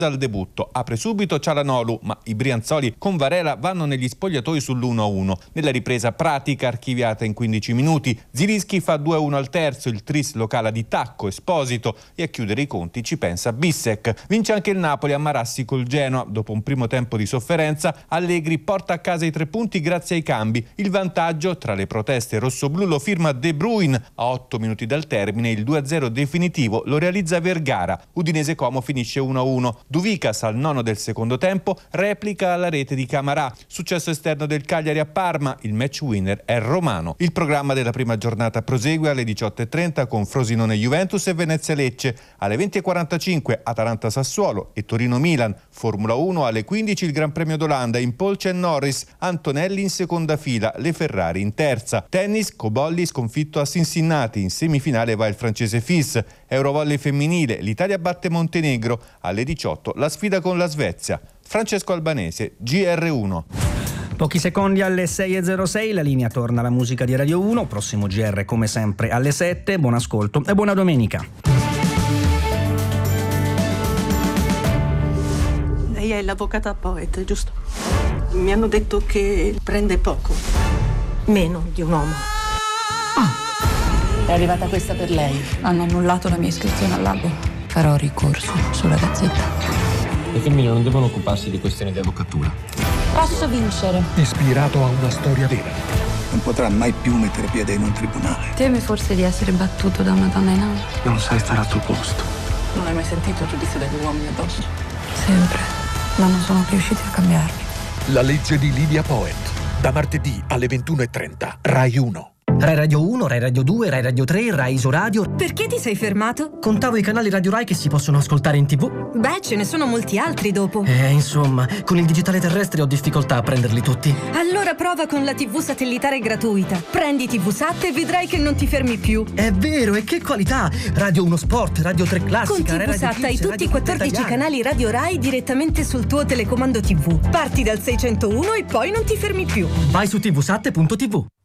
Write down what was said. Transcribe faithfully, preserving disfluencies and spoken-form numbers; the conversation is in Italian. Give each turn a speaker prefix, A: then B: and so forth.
A: dal debutto. Apre subito Cialanoglu, ma i brianzoli con Varela vanno negli spogliatoi sull'uno a uno. Nella ripresa pratica archiviata in quindici minuti, Zielinski fa due a uno al terzo, il tris lo cala di tacco Esposito e a chiudere i conti ci pensa Bissek. Vince anche il Napoli a Marassi col Genoa. Dopo un primo tempo di sofferenza, Allegri porta a casa i tre punti grazie ai cambi. Il vantaggio tra le proteste rossoblù lo firma De Bruyne. A otto minuti dal termine il due a zero definitivo lo realizza Vergara. Udinese Como finisce uno a uno. Duvicas al nono del secondo tempo replica alla rete di Camarà. Successo esterno del Cagliari a Parma, il match winner è romano. Il programma della prima giornata prosegue alle diciotto e trenta con Frosinone Juventus e Venezia Lecce, alle venti e quarantacinque Atalanta Sassuolo e Torino Milan. Formula uno alle quindici il Gran Premio d'Olanda, in pole c'è Norris, Antonelli in seconda fila, le Ferrari in terza. Tennis, Cobolli sconfitto a Cincinnati, in semifinale va il francese Fils. Eurovolley femminile, l'Italia batte Montenegro, alle diciotto la sfida con la Svezia. Francesco Albanese, G R uno.
B: Pochi secondi alle sei e zero sei, la linea torna alla musica di Radio uno, prossimo G R come sempre alle sette, buon ascolto e buona domenica.
C: Lei è l'avvocata Poet, giusto? Mi hanno detto che prende poco, meno di un uomo.
D: Ah. È arrivata questa per lei. Hanno annullato la mia iscrizione all'albo. Farò ricorso sulla Gazzetta.
E: Le femmine non devono occuparsi di questioni di avvocatura.
D: Posso vincere.
F: Ispirato a una storia vera. Non potrà mai più mettere piede in un tribunale.
D: Teme forse di essere battuto da una donna in aula?
F: Non sai stare al tuo posto.
C: Non hai mai sentito il giudizio degli uomini addosso?
D: Sempre. Ma non sono riusciti a cambiarmi.
F: La legge di Lidia Poet. Da martedì alle ventuno e trenta. Rai uno.
G: Rai Radio uno, Rai Radio due, Rai Radio tre, Rai Isoradio.
H: Perché ti sei fermato?
G: Contavo i canali Radio Rai che si possono ascoltare in tv.
H: Beh, ce ne sono molti altri dopo.
G: Eh, insomma, con il digitale terrestre ho difficoltà a prenderli tutti.
H: Allora prova con la tivù satellitare gratuita. Prendi tivusat e vedrai che non ti fermi più.
G: È vero, e che qualità! Radio uno Sport, Radio tre Classica,
H: con tivusat hai tutti i quattordici canali Radio Rai direttamente sul tuo telecomando tivù. Parti dal seicentouno e poi non ti fermi più.
G: Vai su tivusat punto tv.